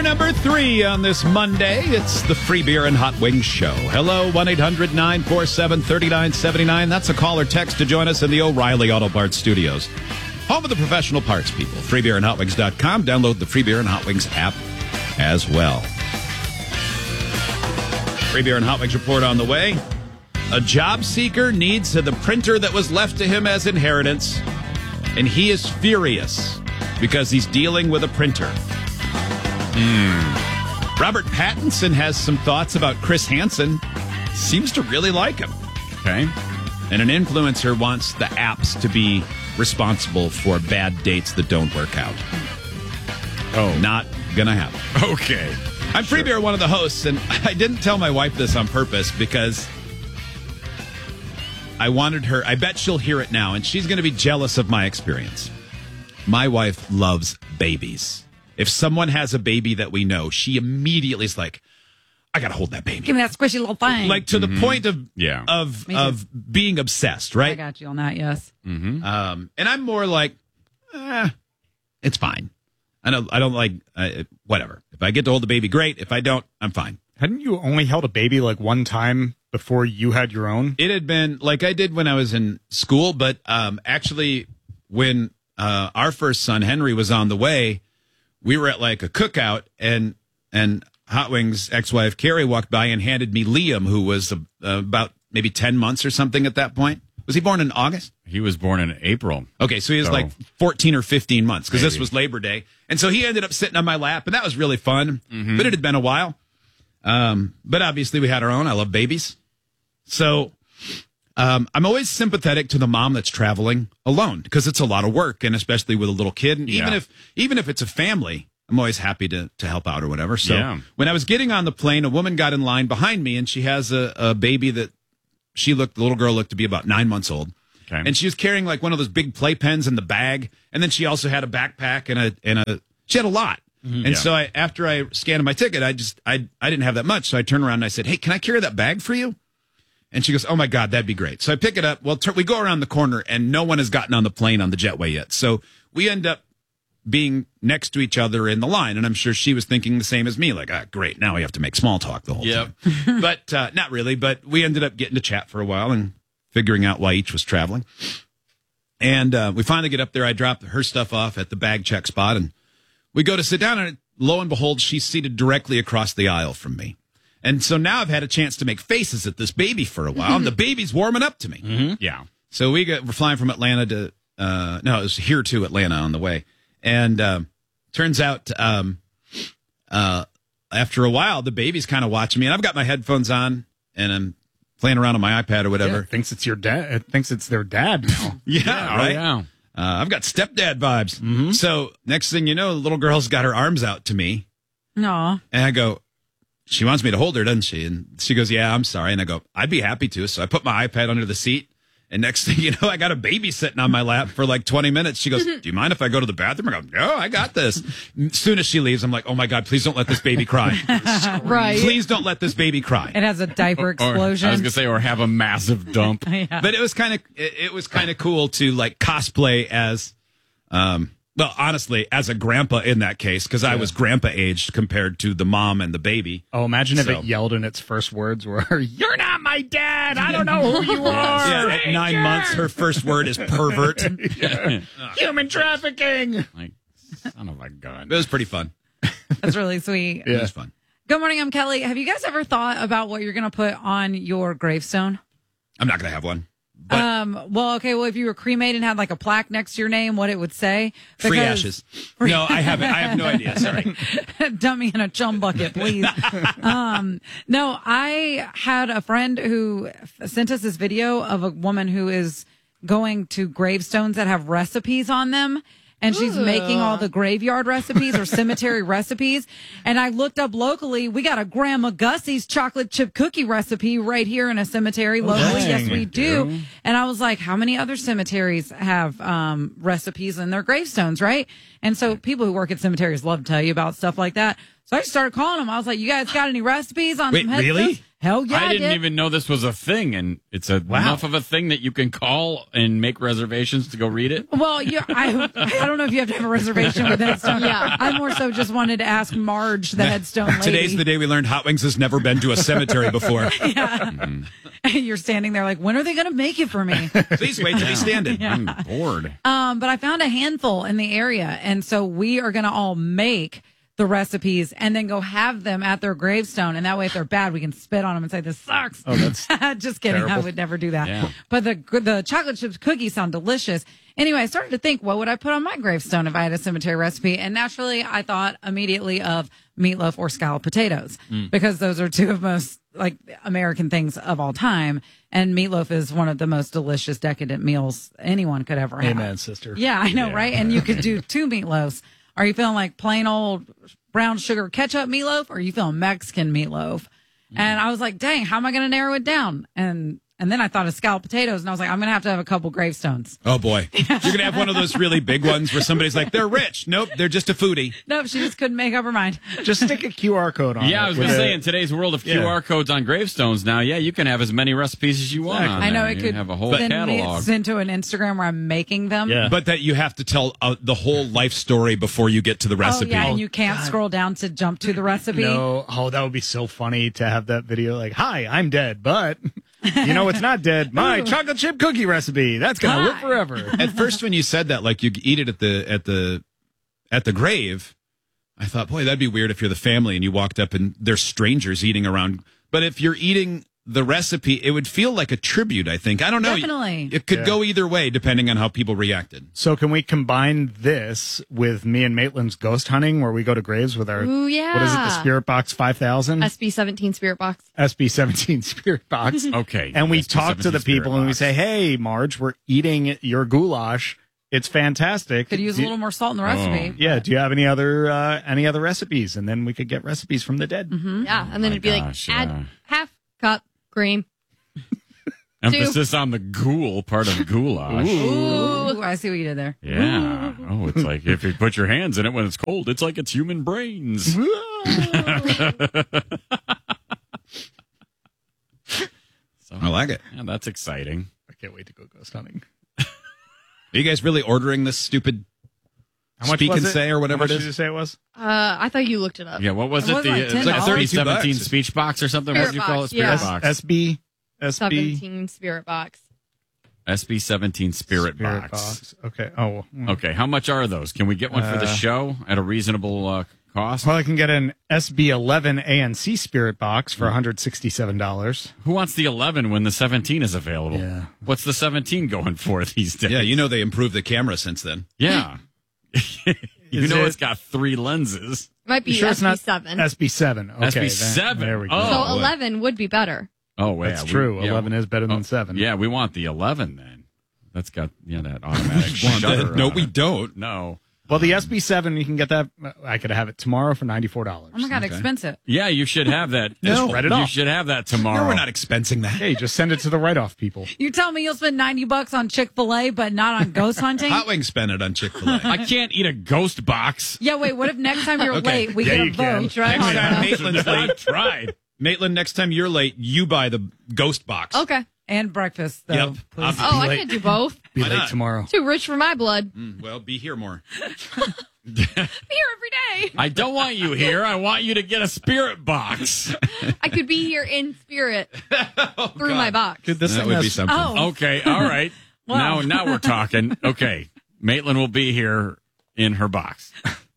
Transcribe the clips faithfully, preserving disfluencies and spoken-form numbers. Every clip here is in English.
number three on this Monday. It's the Free Beer and Hot Wings Show. Hello, one eight hundred nine four seven three nine seven nine. That's a call or text to join us in the O'Reilly Auto Parts Studios. Home of the professional parts people. free beer and hot wings dot com. Download the Free Beer and Hot Wings app as well. Free Beer and Hot Wings report on the way. A job seeker needs the printer that was left to him as inheritance, and he is furious because he's dealing with a printer. Mm. Robert Pattinson has some thoughts about Chris Hansen. Seems to really like him. Okay. And an influencer wants the apps to be responsible for bad dates that don't work out. Oh. Not gonna happen. Okay. I'm Free Beer, one of the hosts, and I didn't tell my wife this on purpose because I wanted her, I bet she'll hear it now, and she's going to be jealous of my experience. My wife loves babies. If someone has a baby that we know, she immediately is like, I got to hold that baby. Give me that squishy little thing. Like to Mm-hmm. the point of Yeah. of of being obsessed, right? I got you on that, yes. Mm-hmm. Um, and I'm more like, eh, it's fine. I don't, I don't like, uh, whatever. If I get to hold the baby, great. If I don't, I'm fine. Hadn't you only held a baby like one time before you had your own? It had been like I did when I was in school, but um, actually when uh, our first son, Henry, was on the way, we were at like a cookout, and and Hot Wings' ex-wife, Carrie, walked by and handed me Liam, who was uh, about maybe ten months or something at that point. Was he born in August? He was born in April. Okay, so he was So- like fourteen or fifteen months because this Maybe. was Labor Day. And so he ended up sitting on my lap, and that was really fun, but it had been a while. Um, but obviously we had our own. I love babies. So um, I'm always sympathetic to the mom that's traveling alone because it's a lot of work, and especially with a little kid. And even Yeah. if even if it's a family, I'm always happy to, to help out or whatever. So Yeah. when I was getting on the plane, a woman got in line behind me, and she has a, a baby that she looked, the little girl looked to be about nine months old. Okay. And she was carrying like one of those big playpens in the bag. And then she also had a backpack and a, and a, she had a lot. And Yeah. so I, after I scanned my ticket, I just, I, I didn't have that much. So I turned around and I said, hey, can I carry that bag for you? And she goes, oh my God, that'd be great. So I pick it up. Well, tur- we go around the corner and no one has gotten on the plane on the jetway yet. So we end up being next to each other in the line. And I'm sure she was thinking the same as me. Like, ah, great. Now we have to make small talk the whole Yep. time. But uh, not really. But we ended up getting to chat for a while and figuring out why each was traveling. And uh, we finally get up there. I drop her stuff off at the bag check spot, and we go to sit down, and lo and behold, she's seated directly across the aisle from me. And so now I've had a chance to make faces at this baby for a while, and the baby's warming up to me. Mm-hmm. Yeah. So we get, we're flying from Atlanta to, uh, no, it was here to Atlanta on the way. And um, turns out um, uh, after a while, the baby's kind of watching me, and I've got my headphones on, and I'm playing around on my iPad or whatever. Thinks it's your dad. It thinks it's their dad now. Yeah, Yeah, right. oh, yeah. Uh, I've got stepdad vibes. So next thing you know, the little girl's got her arms out to me, No. and I go, she wants me to hold her, doesn't she? And she goes, yeah, I'm sorry. And I go, I'd be happy to. So I put my iPad under the seat. And next thing you know, I got a baby sitting on my lap for like twenty minutes. She goes, do you mind if I go to the bathroom? I go, no, I got this. As soon as she leaves, I'm like, oh my God, please don't let this baby cry. Right. Please don't let this baby cry. It has a diaper Or, explosion. I was gonna say, or have a massive dump. Yeah. But it was kind of, it, it was kind of cool to like cosplay as, um, well, honestly, as a grandpa in that case, because I was grandpa aged compared to the mom and the baby. Oh, imagine if So- it yelled in its first words were, "You're not my dad. I don't know who you are." Yeah, at nine months, her first word is pervert. It Human trafficking. Like, son of a gun. was pretty fun. That's really sweet. It was fun. Good morning, I'm Kelly. Have you guys ever thought about what you're going to put on your gravestone? I'm not going to have one. But Um, well, okay, well, if you were cremated and had like a plaque next to your name, what it would say? free Because- ashes. No, I haven't. I have no idea. Sorry. Dump me in a chum bucket, please. um, no, I had a friend who f- sent us this video of a woman who is going to gravestones that have recipes on them. And she's making all the graveyard recipes or cemetery recipes. And I looked up locally. We got a Grandma Gussie's chocolate chip cookie recipe right here in a cemetery locally. dang. Yes, we do. And I was like, how many other cemeteries have um, recipes in their gravestones, right? And so people who work at cemeteries love to tell you about stuff like that. So I just started calling them. I was like, you guys got any recipes on Wait, some headstones? really? Hell yeah, I didn't did. even know this was a thing, and it's a, enough of a thing that you can call and make reservations to go read it. Well, you, I, I don't know if you have to have a reservation with Headstone. Yeah. I more so just wanted to ask Marge, the Headstone lady. Today's the day we learned Hot Wings has never been to a cemetery before. Yeah. Mm-hmm. You're standing there like, when are they going to make it for me? Please wait till he's standing. I'm bored. Um, but I found a handful in the area. And so we are going to all make the recipes and then go have them at their gravestone. And that way, if they're bad, we can spit on them and say, this sucks. Oh, that's just kidding. terrible. I would never do that. Yeah. But the the chocolate chips cookies sound delicious. Anyway, I started to think, what would I put on my gravestone if I had a cemetery recipe? And naturally, I thought immediately of meatloaf or scalloped potatoes Mm. because those are two of most like American things of all time. And meatloaf is one of the most delicious, decadent meals anyone could ever have. amen, sister. Yeah, I know, Yeah. right? And you could do two meatloafs. Are you feeling like plain old brown sugar ketchup meatloaf, or are you feeling Mexican meatloaf? And I was like, dang, how am I going to narrow it down? And and then I thought of scalloped potatoes, and I was like, I'm going to have to have a couple gravestones. Oh, boy. You're going to have one of those really big ones where somebody's like, they're rich. Nope, they're just a foodie. Nope, she just couldn't make up her mind. Just stick a Q R code on it. Yeah, I was with going to a- say, in today's world of Yeah. Q R codes on gravestones now, yeah, you can have as many recipes as you want. Exactly. On I know there. it You could have a whole send me catalog. send to an Instagram where I'm making them. Yeah. But that you have to tell uh, the whole life story before you get to the Oh, recipe. yeah, and you can't scroll down to jump to the recipe. No, oh, that would be so funny to have that video. Like, hi, I'm dead, but you know what's not dead? My chocolate chip cookie recipe. That's gonna live Hi. forever. At first, when you said that, like you eat it at the at the at the grave, I thought, boy, that'd be weird if you're the family and you walked up and there's strangers eating around. But if you're eating the recipe, it would feel like a tribute, I think. I don't know. Definitely. It could Yeah. go either way depending on how people reacted. So can we combine this with me and Maitland's ghost hunting, where we go to graves with our Ooh, yeah. what is it, the Spirit Box five thousand, S B seventeen Spirit Box. S B seventeen Spirit Box, Okay. and we S B talk to the seventeen people and we Spirit say, "Hey, Marge, we're eating your goulash. It's fantastic. Could use Do a you- little more salt in the recipe. Yeah. Do you have any other uh, any other recipes?" And then we could get recipes from the dead. Mm-hmm. Yeah, and then my it'd be gosh, like add yeah. half cup cream. Emphasis on the ghoul part of goulash. Ooh, I see what you did there. Yeah. Oh, it's like if you put your hands in it when it's cold, it's like it's human brains. So, I like it. yeah, that's exciting. I can't wait to go ghost hunting. Are you guys really ordering this stupid How much speak was and it? say or whatever How much it did is? you say it was? Uh, I thought you looked it up. Yeah, what was It it? was the like it's ten like a dollars. thirty thirty-two seventeen bucks. speech box or something. Spirit What do you call it? box, Spirit yeah. box. S B S B seventeen Spirit Box. S B seventeen Spirit, box. Okay. Oh. mm. Okay, how much are those? Can we get one for the Uh, show at a reasonable uh, cost? Well, I can get an S B eleven A N C Spirit Box for one hundred sixty-seven dollars. Who wants the eleven when the seventeen is available? Yeah. What's the seventeen going for these days? Yeah, you know they improved the camera since then. Yeah. you Is know it- it's got three lenses. Might be You sure S it's B not seven. S B seven? Okay, S B then- seven. There we go. Oh, so boy. eleven would be better. Oh, yeah. That's we- true. yeah, eleven is better than oh, seven. Yeah, we want the eleven then. That's got yeah that automatic shutter. no, on we it. don't. No. Well, the S B seven, you can get that. I could have it tomorrow for ninety-four dollars. Oh my God, expensive. Yeah, you should have that. No. Just Write it you off. should have that tomorrow. No, we're not expensing that. Hey, just send it to the write-off people. You tell me you'll spend ninety bucks on Chick-fil-A, but not on ghost hunting? Hot Wings spent it on Chick-fil-A. I can't eat a ghost box. Yeah, wait, what if next time you're Okay. late, we Yeah, get a you can. vote? Try Next hard time enough. Maitland's late, I've tried. Maitland, next time you're late, you buy the ghost box. Okay. And breakfast, though, Yep. please. I'll- Oh, I late. can't do both. Be Why late not? tomorrow. Too rich for my blood. Mm, well, be here more. I'm here every day. I don't want you here. I want you to get a spirit box. I could be here in spirit through my box. Dude, this That thing would has, be something. Oh. Okay, all right. Wow. Now now we're talking. Okay. Maitland will be here in her box.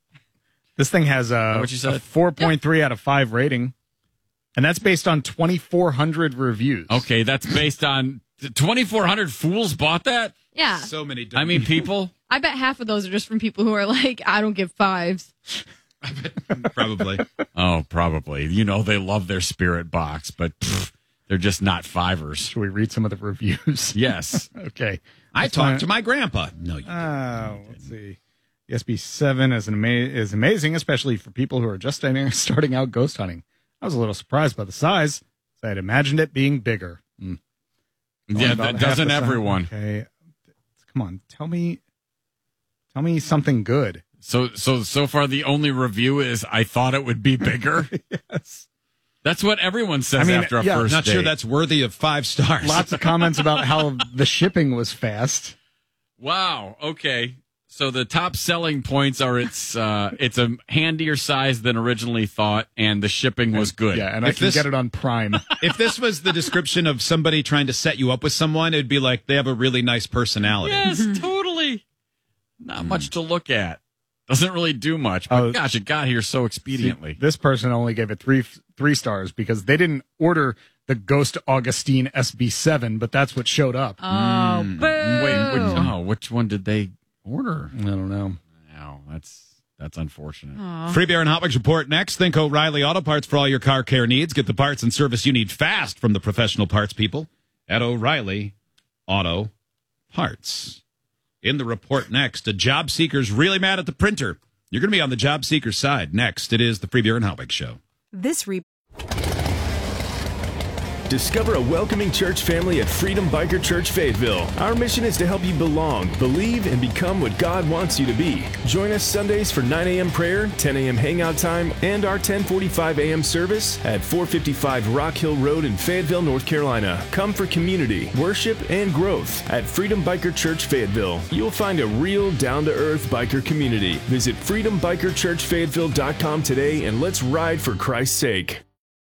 This thing has a, what you said? a four point three out of five rating, and that's based on twenty-four hundred reviews. Okay, that's based on twenty-four hundred fools bought that? Yeah. So many dumb I mean, people. I bet half of those are just from people who are like, I don't give fives. probably. Oh, probably. You know, they love their spirit box, but pff, they're just not fivers. Should we read some of the reviews? Yes. Okay. I That's talked fine. to my grandpa. No, you Oh, let's see. The S B seven is an ama- is amazing, especially for people who are just starting, starting out ghost hunting. I was a little surprised by the size. So I'd imagined it being bigger. Mm. Only Yeah, about that half doesn't the size. everyone. Okay, come on, tell me, tell me something good. So, so, so far, the only review is I thought it would be bigger. Yes. That's what everyone says I mean, after a yeah, first Not date. sure that's worthy of five stars. Lots of comments about how the shipping was fast. Wow. Okay. So the top selling points are it's uh, it's a handier size than originally thought, and the shipping was good. Yeah, and I If can this- get it on Prime. If this was the description of somebody trying to set you up with someone, it'd be like they have a really nice personality. Yes, totally. Not much to look at. Doesn't really do much. But Oh. gosh, it got here so expediently. See, this person only gave it three three stars because they didn't order the Ghost Augustine S B seven, but that's what showed up. Oh, boo. Wait, which, oh, which one did they order? I don't know. No, that's that's unfortunate. Free Beer and Hot Wings report next. Think O'Reilly Auto Parts for all your car care needs. Get the parts and service you need fast from the professional parts people at O'Reilly Auto Parts. In the report next, a job seeker's really mad at the printer. You're going to be on the job seeker's side. Next, it is the Free Beer and Hot Wings show. This re- Discover a welcoming church family at Freedom Biker Church Fayetteville. Our mission is to help you belong, believe, and become what God wants you to be. Join us Sundays for nine a.m. prayer, ten a.m. hangout time, and our ten forty-five a.m. service at four fifty-five Rock Hill Road in Fayetteville, North Carolina. Come for community, worship, and growth at Freedom Biker Church Fayetteville. You'll find a real down-to-earth biker community. Visit freedom biker church fayetteville dot com today and let's ride for Christ's sake.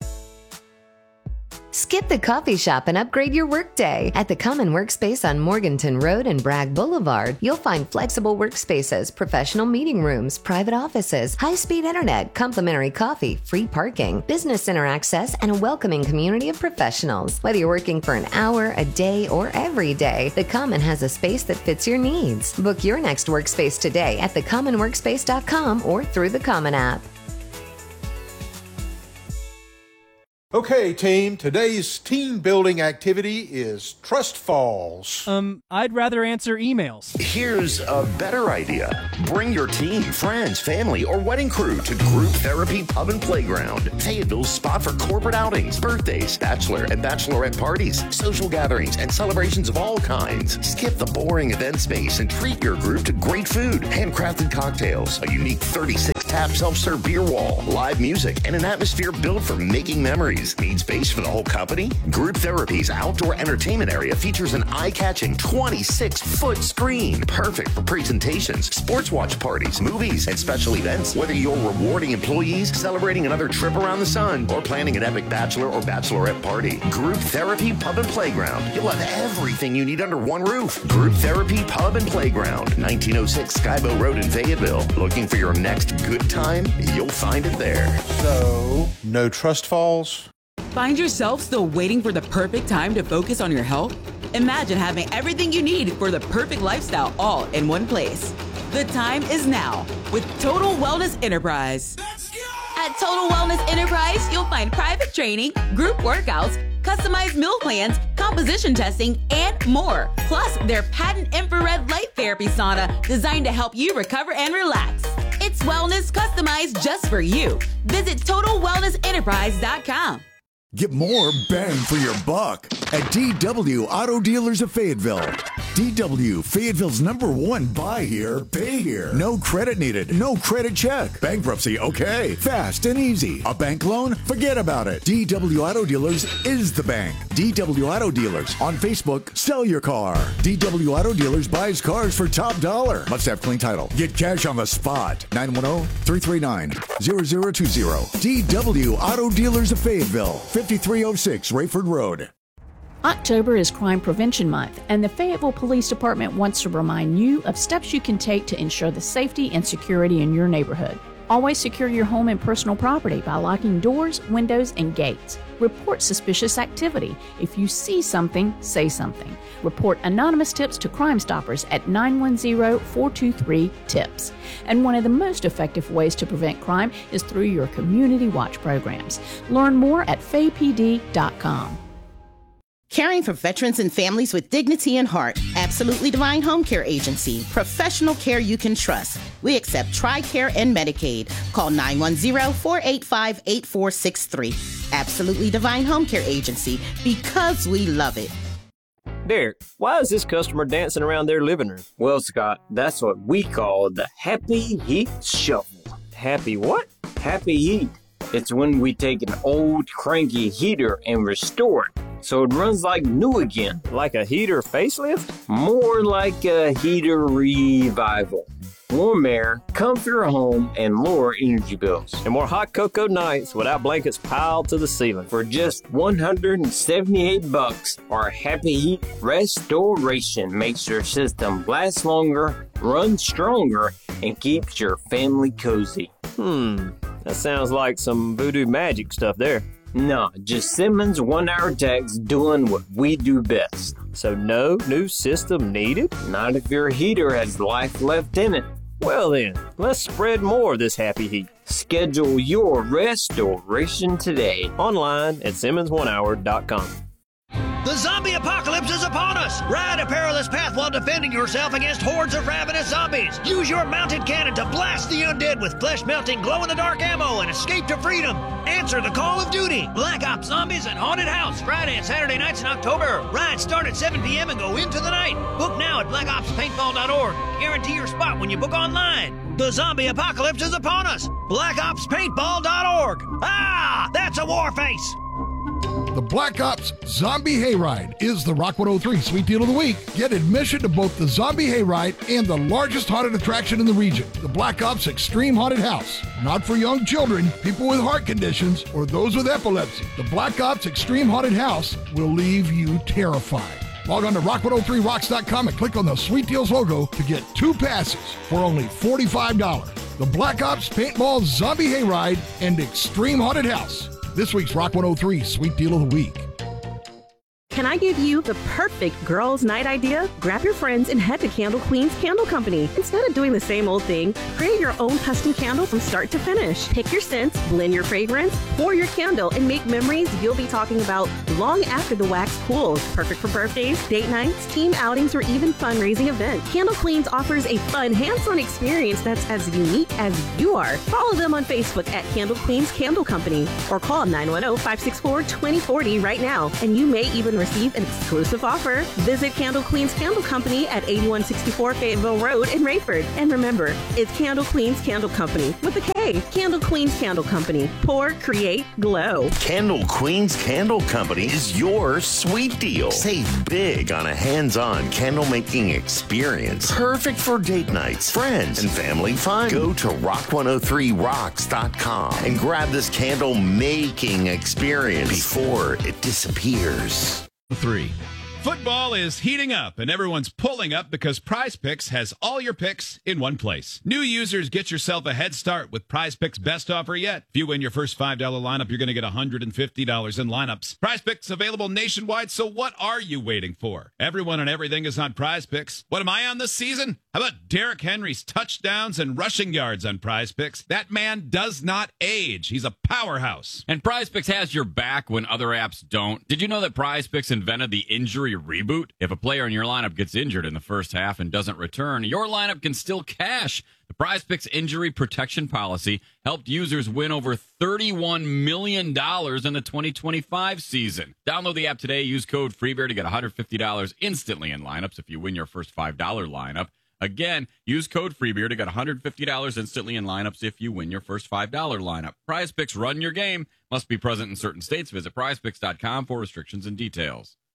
Skip the coffee shop and upgrade your workday. At the Common Workspace on Morganton Road and Bragg Boulevard, you'll find flexible workspaces, professional meeting rooms, private offices, high-speed internet, complimentary coffee, free parking, business center access, and a welcoming community of professionals. Whether you're working for an hour, a day, or every day, the Common has a space that fits your needs. Book your next workspace today at the common workspace dot com or through the Common app. Okay, team, today's team building activity is Trust Falls. Um, I'd rather answer emails. Here's a better idea. Bring your team, friends, family, or wedding crew to Group Therapy Pub and Playground, Fayetteville's spot for corporate outings, birthdays, bachelor and bachelorette parties, social gatherings, and celebrations of all kinds. Skip the boring event space and treat your group to great food, handcrafted cocktails, a unique thirty-six tap self-serve beer wall, live music, and an atmosphere built for making memories. Need space for the whole company? Group Therapy's outdoor entertainment area features an eye-catching twenty-six foot screen, perfect for presentations, sports watch parties, movies, and special events. Whether you're rewarding employees, celebrating another trip around the sun, or planning an epic bachelor or bachelorette party, Group Therapy Pub and Playground. You'll have everything you need under one roof. Group Therapy Pub and Playground, nineteen oh six Skybow Road in Fayetteville. Looking for your next good time? You'll find it there. So, no Trust Falls? Find yourself still waiting for the perfect time to focus on your health? Imagine having everything you need for the perfect lifestyle all in one place. The time is now with Total Wellness Enterprise. At Total Wellness Enterprise, you'll find private training, group workouts, customized meal plans, composition testing, and more. Plus, their patent infrared light therapy sauna designed to help you recover and relax. It's wellness customized just for you. Visit total wellness enterprise dot com. Get more bang for your buck at D W Auto Dealers of Fayetteville. D W, Fayetteville's number one buy here, pay here. No credit needed, no credit check. Bankruptcy, okay. Fast and easy. A bank loan? Forget about it. D W Auto Dealers is the bank. D W Auto Dealers. On Facebook, sell your car. D W Auto Dealers buys cars for top dollar. Must have clean title. Get cash on the spot. nine one zero, three three nine, zero zero two zero. D W Auto Dealers of Fayetteville. fifty-three oh six Rayford Road. October is Crime Prevention Month, and the Fayetteville Police Department wants to remind you of steps you can take to ensure the safety and security in your neighborhood. Always secure your home and personal property by locking doors, windows, and gates. Report suspicious activity. If you see something, say something. Report anonymous tips to Crime Stoppers at nine one zero, four two three, TIPS. And one of the most effective ways to prevent crime is through your community watch programs. Learn more at fay p d dot com. Caring for veterans and families with dignity and heart. Absolutely Divine Home Care Agency. Professional care you can trust. We accept TRICARE and Medicaid. Call nine one zero, four eight five, eight four six three. Absolutely Divine Home Care Agency, because we love it. Derek, why is this customer dancing around their living room? Well, Scott, that's what we call the Happy Heat Shuffle. Happy what? Happy Heat. It's when we take an old cranky heater and restore it so it runs like new again. Like a heater facelift? More like a heater revival. Warm air, comfier home, and lower energy bills. And more hot cocoa nights without blankets piled to the ceiling. For just one hundred seventy-eight bucks, our Happy Heat Restoration makes your system last longer, run stronger, and keeps your family cozy. Hmm, that sounds like some voodoo magic stuff there. No, just Simmons one-hour techs doing what we do best. So no new system needed? Not if your heater has life left in it. Well then, let's spread more of this happy heat. Schedule your restoration today. Online at Simmons one hour dot com. The zombie apocalypse is upon us! Ride a perilous path while defending yourself against hordes of ravenous zombies! Use your mounted cannon to blast the undead with flesh-melting, glow-in-the-dark ammo and escape to freedom! Answer the call of duty! Black Ops Zombies and Haunted House, Friday and Saturday nights in October. Rides start at seven p.m. and go into the night. Book now at black ops paintball dot org. Guarantee your spot when you book online. The zombie apocalypse is upon us! black ops paintball dot org. Ah! That's a war face! The Black Ops Zombie Hayride is the Rock one oh three Sweet Deal of the Week. Get admission to both the Zombie Hayride and the largest haunted attraction in the region, the Black Ops Extreme Haunted House. Not for young children, people with heart conditions, or those with epilepsy. The Black Ops Extreme Haunted House will leave you terrified. Log on to rock one oh three rocks dot com and click on the Sweet Deals logo to get two passes for only forty-five dollars. The Black Ops Paintball Zombie Hayride and Extreme Haunted House. This week's Rock one oh three Sweet Deal of the Week. Can I give you the perfect girls' night idea? Grab your friends and head to Candle Queen's Candle Company. Instead of doing the same old thing, create your own custom candle from start to finish. Pick your scents, blend your fragrance, pour your candle, and make memories you'll be talking about long after the wax cools. Perfect for birthdays, date nights, team outings, or even fundraising events. Candle Queens offers a fun, hands-on experience that's as unique as you are. Follow them on Facebook at Candle Queen's Candle Company or call nine one zero, five six four, two zero four zero right now, and you may even receive an exclusive offer. Visit Candle Queen's Candle Company at eighty-one sixty-four Fayetteville Road in Rayford. And remember, it's Candle Queen's Candle Company with a K. Candle Queen's Candle Company. Pour, create, glow. Candle Queen's Candle Company is your sweet deal. Save big on a hands-on candle making experience. Perfect for date nights, friends, and family fun. Go to rock one oh three rocks dot com and grab this candle making experience before it disappears. Three. Football is heating up and everyone's pulling up because Prize Picks has all your picks in one place. New users, get yourself a head start with Prize Picks' best offer yet. If you win your first five dollars lineup, you're going to get one hundred fifty dollars in lineups. Prize Picks available nationwide, so what are you waiting for? Everyone and everything is on Prize Picks. What am I on this season? How about Derrick Henry's touchdowns and rushing yards on Prize Picks? That man does not age. He's a powerhouse. And Prize Picks has your back when other apps don't. Did you know that Prize Picks invented the injury reboot? If a player in your lineup gets injured in the first half and doesn't return, your lineup can still cash. The Prize Picks injury protection policy helped users win over thirty-one million dollars in the twenty twenty-five season. Download the app today. Use code FREEBEAR to get one hundred fifty dollars instantly in lineups if you win your first five dollars lineup. Again, use code FREEBEAR to get one hundred fifty dollars instantly in lineups if you win your first five dollars lineup. Prize Picks, run your game. Must be present in certain states. Visit prize picks dot com for restrictions and details.